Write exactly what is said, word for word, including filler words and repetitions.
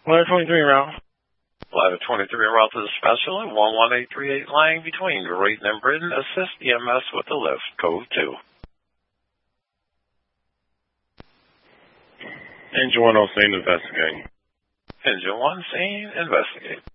eleven twenty-three route. eleven twenty-three route to the special at one one eight three eight lying between Great and Britain. Assist E M S with the lift. Code two. Engine one on scene, investigate. Engine one scene, investigate.